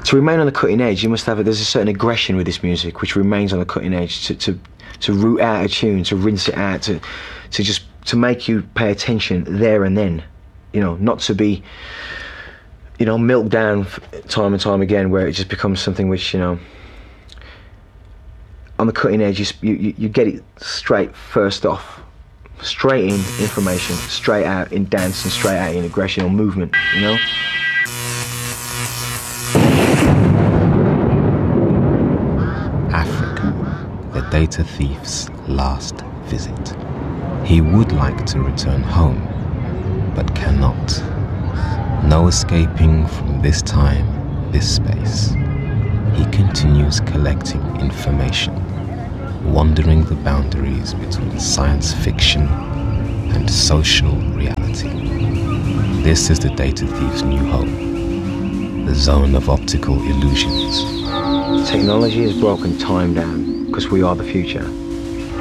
to remain on the cutting edge, you must have there's a certain aggression with this music which remains on the cutting edge, to root out a tune, to rinse it out, to make you pay attention there and then, you know, not to be, you know, milked down time and time again, where it just becomes something which, you know, on the cutting edge you get it straight first off, straight in information, straight out in dance, and straight out in aggression or movement, you know. Africa, the data thief's last visit. He would like to return home, but cannot. No escaping from this time, this space. He continues collecting information, wandering the boundaries between science fiction and social reality. This is the data thief's new home, the zone of optical illusions. Technology has broken time down because we are the future.